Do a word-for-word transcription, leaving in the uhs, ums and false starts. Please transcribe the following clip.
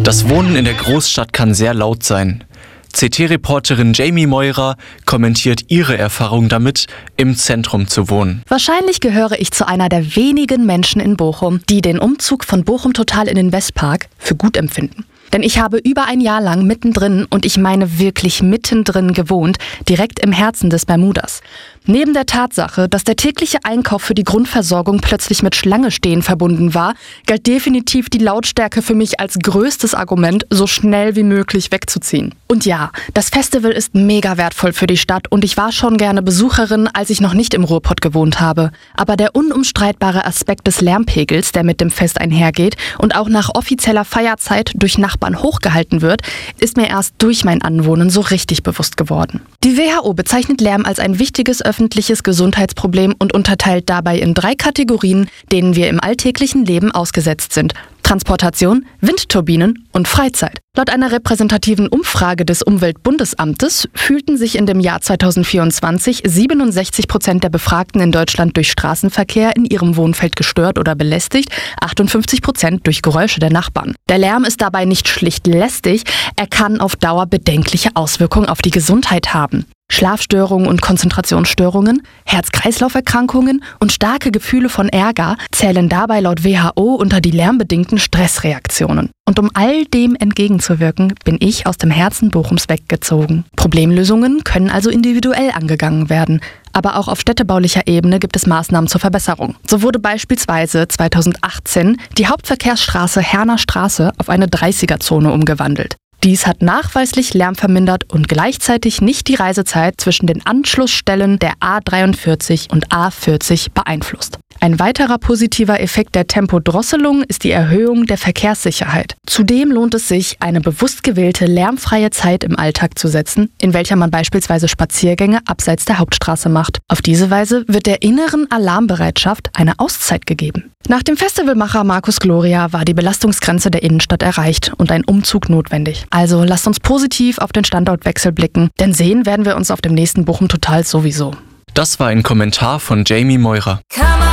Das Wohnen in der Großstadt kann sehr laut sein. C T-Reporterin Jamie Meurer kommentiert ihre Erfahrung damit, im Zentrum zu wohnen. Wahrscheinlich gehöre ich zu einer der wenigen Menschen in Bochum, die den Umzug von Bochum Total in den Westpark für gut empfinden. Denn ich habe über ein Jahr lang mittendrin, und ich meine wirklich mittendrin gewohnt, direkt im Herzen des Bermudas. Neben der Tatsache, dass der tägliche Einkauf für die Grundversorgung plötzlich mit Schlange stehen verbunden war, galt definitiv die Lautstärke für mich als größtes Argument, so schnell wie möglich wegzuziehen. Und ja, das Festival ist mega wertvoll für die Stadt und ich war schon gerne Besucherin, als ich noch nicht im Ruhrpott gewohnt habe. Aber der unumstreitbare Aspekt des Lärmpegels, der mit dem Fest einhergeht und auch nach offizieller Feierzeit durch Nachbarn hochgehalten wird, ist mir erst durch mein Anwohnen so richtig bewusst geworden. Die W H O bezeichnet Lärm als ein wichtiges öffentliches Gesundheitsproblem und unterteilt dabei in drei Kategorien, denen wir im alltäglichen Leben ausgesetzt sind: Transportation, Windturbinen und Freizeit. Laut einer repräsentativen Umfrage des Umweltbundesamtes fühlten sich in dem Jahr zweitausendvierundzwanzig siebenundsechzig Prozent der Befragten in Deutschland durch Straßenverkehr in ihrem Wohnfeld gestört oder belästigt, achtundfünfzig Prozent durch Geräusche der Nachbarn. Der Lärm ist dabei nicht schlicht lästig, er kann auf Dauer bedenkliche Auswirkungen auf die Gesundheit haben. Schlafstörungen und Konzentrationsstörungen, Herz-Kreislauf-Erkrankungen und starke Gefühle von Ärger zählen dabei laut W H O unter die lärmbedingten Stressreaktionen. Und um all dem entgegenzuwirken, bin ich aus dem Herzen Bochums weggezogen. Problemlösungen können also individuell angegangen werden. Aber auch auf städtebaulicher Ebene gibt es Maßnahmen zur Verbesserung. So wurde beispielsweise zweitausendachtzehn die Hauptverkehrsstraße Herner Straße auf eine dreißiger-Zone umgewandelt. Dies hat nachweislich Lärm vermindert und gleichzeitig nicht die Reisezeit zwischen den Anschlussstellen der A dreiundvierzig und A vierzig beeinflusst. Ein weiterer positiver Effekt der Tempodrosselung ist die Erhöhung der Verkehrssicherheit. Zudem lohnt es sich, eine bewusst gewählte lärmfreie Zeit im Alltag zu setzen, in welcher man beispielsweise Spaziergänge abseits der Hauptstraße macht. Auf diese Weise wird der inneren Alarmbereitschaft eine Auszeit gegeben. Nach dem Festivalmacher Markus Gloria war die Belastungsgrenze der Innenstadt erreicht und ein Umzug notwendig. Also lasst uns positiv auf den Standortwechsel blicken, denn sehen werden wir uns auf dem nächsten Bochum Total sowieso. Das war ein Kommentar von Jamie Meurer.